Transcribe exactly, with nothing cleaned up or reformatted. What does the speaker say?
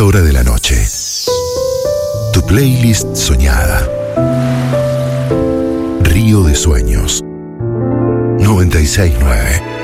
esta hora de la noche. Tu playlist soñada. Río de Sueños. noventa y seis nueve